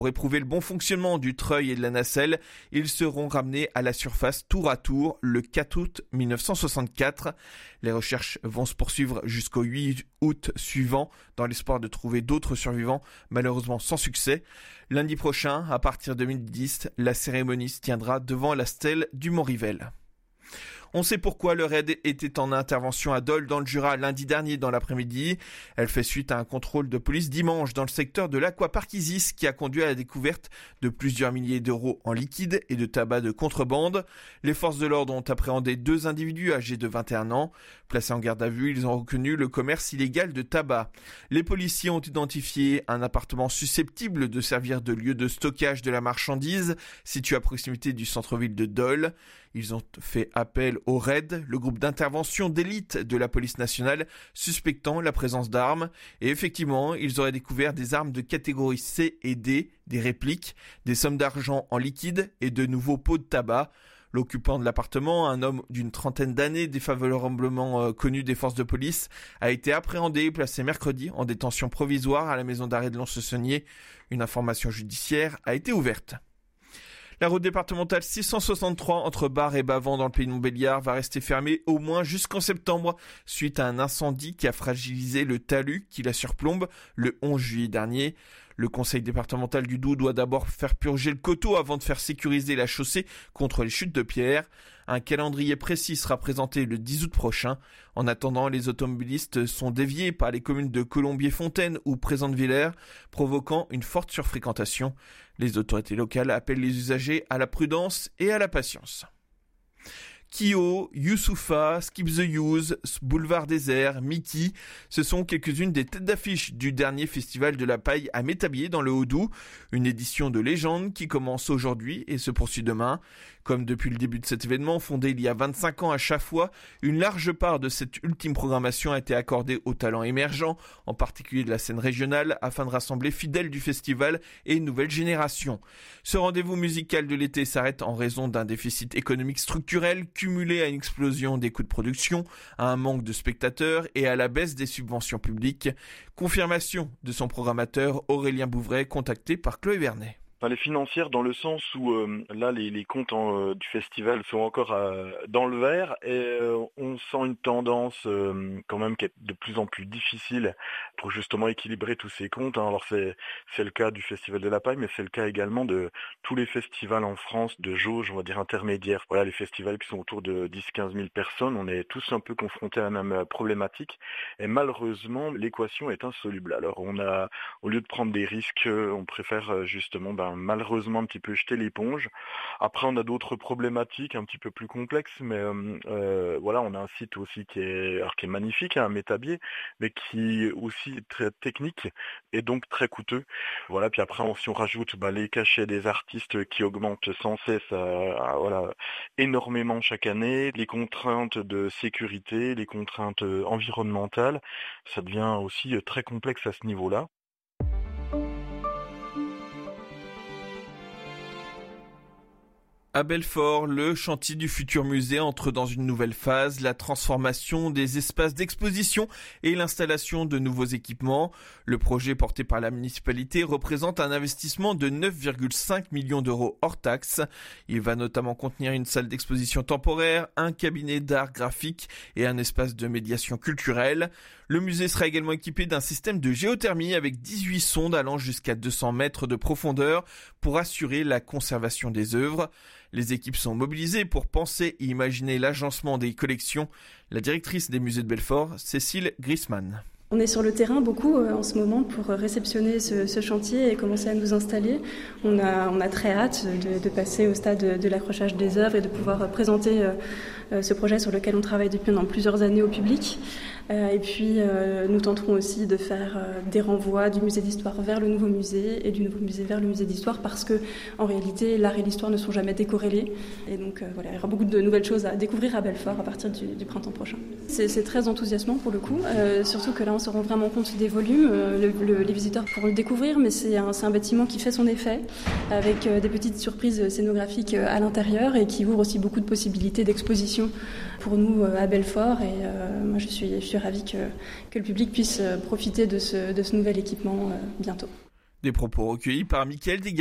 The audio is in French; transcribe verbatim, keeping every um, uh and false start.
Pour éprouver le bon fonctionnement du treuil et de la nacelle, ils seront ramenés à la surface tour à tour le quatre août mille neuf cent soixante-quatre. Les recherches vont se poursuivre jusqu'au huit août suivant dans l'espoir de trouver d'autres survivants, malheureusement sans succès. Lundi prochain, à partir de midi dix, la cérémonie se tiendra devant la stèle du Mont-Rivel. On sait pourquoi le raid était en intervention à Dole dans le Jura lundi dernier dans l'après-midi. Elle fait suite à un contrôle de police dimanche dans le secteur de l'Aquapark Isis qui a conduit à la découverte de plusieurs milliers d'euros en liquide et de tabac de contrebande. Les forces de l'ordre ont appréhendé deux individus âgés de vingt et un ans. Placés en garde à vue, ils ont reconnu le commerce illégal de tabac. Les policiers ont identifié un appartement susceptible de servir de lieu de stockage de la marchandise situé à proximité du centre-ville de Dole. Ils ont fait appel au RAID, le groupe d'intervention d'élite de la police nationale, suspectant la présence d'armes. Et effectivement, ils auraient découvert des armes de catégorie C et D, des répliques, des sommes d'argent en liquide et de nouveaux pots de tabac. L'occupant de l'appartement, un homme d'une trentaine d'années défavorablement euh, connu des forces de police, a été appréhendé et placé mercredi en détention provisoire à la maison d'arrêt de Lons-le-Saunier. Une information judiciaire a été ouverte. La route départementale six cent soixante-trois entre Bar et Bavent dans le pays de Montbéliard va rester fermée au moins jusqu'en septembre suite à un incendie qui a fragilisé le talus qui la surplombe le onze juillet dernier. Le conseil départemental du Doubs doit d'abord faire purger le coteau avant de faire sécuriser la chaussée contre les chutes de pierre. Un calendrier précis sera présenté le dix août prochain. En attendant, les automobilistes sont déviés par les communes de Colombier-Fontaine ou Présente-Villers, provoquant une forte surfréquentation. Les autorités locales appellent les usagers à la prudence et à la patience. Kyo, Youssoupha, Skip the Use, Boulevard Désert, Mickey, ce sont quelques-unes des têtes d'affiche du dernier festival de la paille à Métabier dans le Haut-Doubs, une édition de légende qui commence aujourd'hui et se poursuit demain. Comme depuis le début de cet événement, fondé il y a vingt-cinq ans à chaque fois, une large part de cette ultime programmation a été accordée aux talents émergents, en particulier de la scène régionale, afin de rassembler fidèles du festival et une nouvelle génération. Ce rendez-vous musical de l'été s'arrête en raison d'un déficit économique structurel cumulé à une explosion des coûts de production, à un manque de spectateurs et à la baisse des subventions publiques. Confirmation de son programmateur Aurélien Bouvray, contacté par Chloé Vernet. Enfin, les financières dans le sens où euh, là les, les comptes en, euh, du festival sont encore euh, dans le vert et euh, on sent une tendance euh, quand même qui est de plus en plus difficile pour justement équilibrer tous ces comptes. Hein. Alors c'est c'est le cas du Festival de la Paille, mais c'est le cas également de tous les festivals en France de jauge, on va dire intermédiaire. Voilà, les festivals qui sont autour de dix à quinze mille personnes, on est tous un peu confrontés à la même problématique et malheureusement l'équation est insoluble. Alors on a, au lieu de prendre des risques, on préfère justement ben, malheureusement un petit peu jeter l'éponge. Après on a d'autres problématiques un petit peu plus complexes, mais euh, euh, voilà, on a un site aussi qui est, alors, qui est magnifique, hein, un Métabier, mais qui est aussi très technique et donc très coûteux. Voilà, puis après on, si on rajoute bah, les cachets des artistes qui augmentent sans cesse, euh, voilà, énormément chaque année, les contraintes de sécurité, les contraintes environnementales, ça devient aussi très complexe à ce niveau-là. À Belfort, le chantier du futur musée entre dans une nouvelle phase, la transformation des espaces d'exposition et l'installation de nouveaux équipements. Le projet porté par la municipalité représente un investissement de neuf virgule cinq millions d'euros hors taxes. Il va notamment contenir une salle d'exposition temporaire, un cabinet d'art graphique et un espace de médiation culturelle. Le musée sera également équipé d'un système de géothermie avec dix-huit sondes allant jusqu'à deux cents mètres de profondeur pour assurer la conservation des œuvres. Les équipes sont mobilisées pour penser et imaginer l'agencement des collections. La directrice des musées de Belfort, Cécile Griezmann. On est sur le terrain beaucoup euh, en ce moment pour réceptionner ce, ce chantier et commencer à nous installer. On a, on a très hâte de, de passer au stade de, de l'accrochage des œuvres et de pouvoir présenter euh, ce projet sur lequel on travaille depuis maintenant plusieurs années au public. Euh, et puis euh, nous tenterons aussi de faire euh, des renvois du musée d'histoire vers le nouveau musée et du nouveau musée vers le musée d'histoire parce que en réalité l'art et l'histoire ne sont jamais décorrélés. Et donc euh, voilà, il y aura beaucoup de nouvelles choses à découvrir à Belfort à partir du, du printemps prochain. C'est, c'est très enthousiasmant pour le coup, euh, surtout que là on se rend vraiment compte des volumes. Le, le, les visiteurs pourront le découvrir, mais c'est un, c'est un bâtiment qui fait son effet, avec euh, des petites surprises scénographiques euh, à l'intérieur et qui ouvre aussi beaucoup de possibilités d'exposition pour nous euh, à Belfort. Et euh, moi, je suis, je suis ravie que, que le public puisse euh, profiter de ce, de ce nouvel équipement euh, bientôt. Des propos recueillis par Mickaël Desgardins.